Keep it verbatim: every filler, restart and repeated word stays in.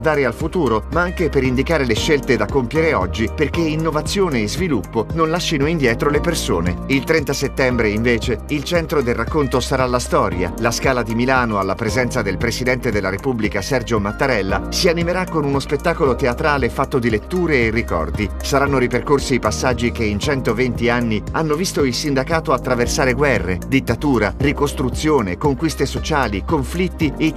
guardare al futuro, ma anche per indicare le scelte da compiere oggi perché innovazione e sviluppo non lascino indietro le persone. Il trenta settembre, invece, il centro del racconto sarà la storia. La Scala di Milano, alla presenza del Presidente della Repubblica Sergio Mattarella, si animerà con uno spettacolo teatrale fatto di letture e ricordi. Saranno ripercorsi i passaggi che in centoventi anni hanno visto il sindacato attraversare guerre, dittatura, ricostruzione, conquiste sociali, conflitti e